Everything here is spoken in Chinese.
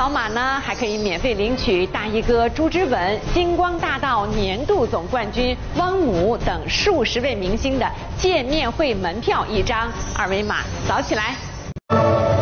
扫码呢，还可以免费领取大衣哥朱之文、星光大道年度总冠军汪姆等数十位明星的见面会门票1张，二维码扫起来。